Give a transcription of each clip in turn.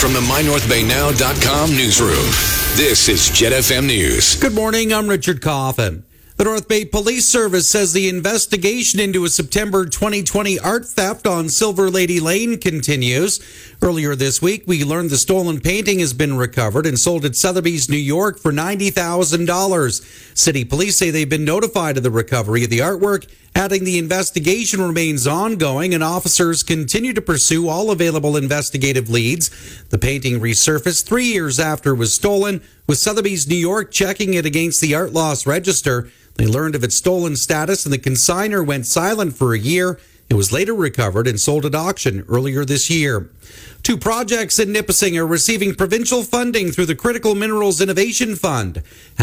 from the MyNorthBayNow.com newsroom, this is Jet FM News. Good morning, I'm Richard Coffin. The North Bay Police Service says the investigation into a September 2020 art theft on Silver Lady Lane continues. Earlier this week, we learned the stolen painting has been recovered and sold at Sotheby's, New York for $90,000. City police say they've been notified of the recovery of the artwork, adding the investigation remains ongoing and officers continue to pursue all available investigative leads. The painting resurfaced 3 years after it was stolen, with Sotheby's, New York checking it against the art loss register. They learned of its stolen status and the consignor went silent for a year. It was later recovered and sold at auction earlier this year. 2 projects in Nipissing are receiving provincial funding through the Critical Minerals Innovation Fund.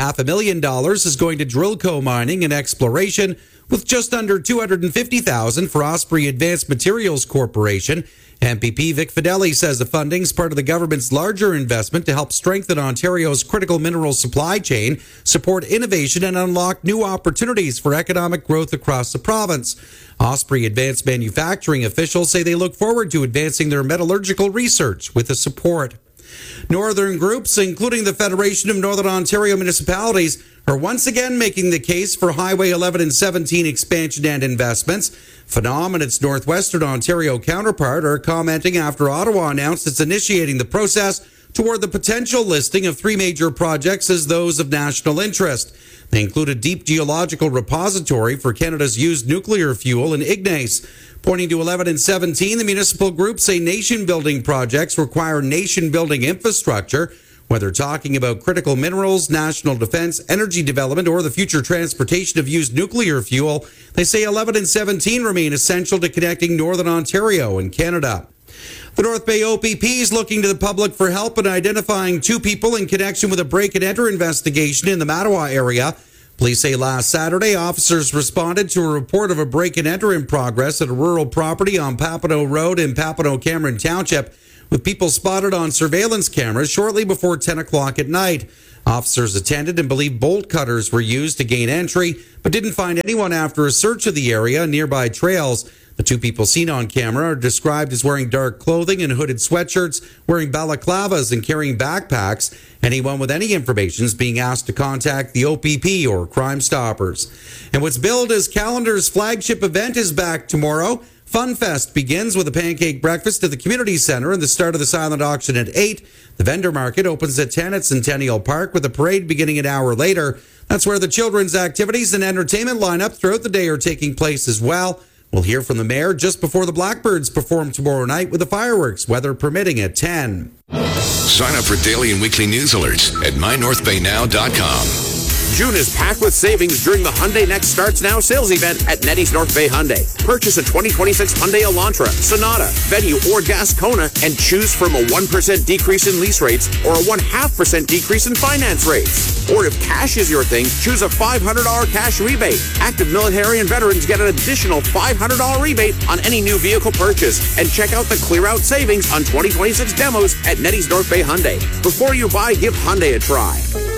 $500,000 is going to Drillco Mining and Exploration, with just under $250,000 for Osprey Advanced Materials Corporation. MPP Vic Fideli says the funding is part of the government's larger investment to help strengthen Ontario's critical mineral supply chain, support innovation, and unlock new opportunities for economic growth across the province. Osprey Advanced Manufacturing officials say they look forward to advancing their metallurgical research with the support. Northern groups, including the Federation of Northern Ontario Municipalities, are once again making the case for Highway 11 and 17 expansion and investments. Phenom and its Northwestern Ontario counterpart are commenting after Ottawa announced it's initiating the process toward the potential listing of 3 major projects as those of national interest. They include a deep geological repository for Canada's used nuclear fuel in Ignace. Pointing to 11 and 17, the municipal groups say nation-building projects require nation-building infrastructure. Whether talking about critical minerals, national defense, energy development, or the future transportation of used nuclear fuel, they say 11 and 17 remain essential to connecting Northern Ontario and Canada. The North Bay OPP is looking to the public for help in identifying 2 people in connection with a break-and-enter investigation in the Mattawa area. Police say last Saturday, officers responded to a report of a break-and-enter in progress at a rural property on Papineau Road in Papineau-Cameron Township, with people spotted on surveillance cameras shortly before 10 o'clock at night. Officers attended and believed bolt cutters were used to gain entry, but didn't find anyone after a search of the area and nearby trails. The 2 people seen on camera are described as wearing dark clothing and hooded sweatshirts, wearing balaclavas and carrying backpacks. Anyone with any information is being asked to contact the OPP or Crime Stoppers. And what's billed as Calendar's flagship event is back tomorrow. FunFest begins with a pancake breakfast at the community center and the start of the silent auction at 8. The vendor market opens at 10 at Centennial Park, with a parade beginning an hour later. That's where the children's activities and entertainment lineup throughout the day are taking place as well. We'll hear from the mayor just before the Blackbirds perform tomorrow night with the fireworks, weather permitting, at 10. Sign up for daily and weekly news alerts at MyNorthBayNow.com. June is packed with savings during the Hyundai Next Starts Now sales event at Nettie's North Bay Hyundai. Purchase a 2026 Hyundai Elantra, Sonata, Venue, or Gas Kona and choose from a 1% decrease in lease rates or a 0.5% decrease in finance rates. Or if cash is your thing, choose a $500 cash rebate. Active military and veterans get an additional $500 rebate on any new vehicle purchase. And check out the clear out savings on 2026 demos at Nettie's North Bay Hyundai. Before you buy, give Hyundai a try.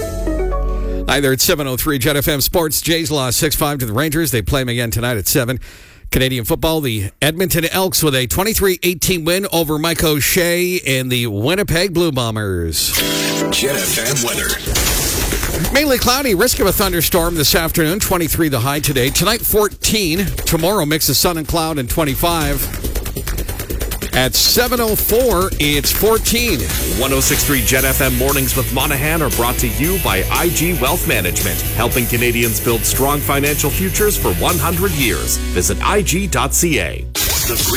Hi there, it's 7:03 Jet FM Sports. Jays lost 6-5 to the Rangers. They play them again tonight at 7. Canadian football, the Edmonton Elks with a 23-18 win over Mike O'Shea and the Winnipeg Blue Bombers. Jet FM weather. Mainly cloudy, risk of a thunderstorm this afternoon, 23 the high today. Tonight, 14. Tomorrow, mix of sun and cloud, and 25. At 7:04, it's 14. 106.3 Jet FM Mornings with Monahan are brought to you by IG Wealth Management, helping Canadians build strong financial futures for 100 years. Visit IG.ca.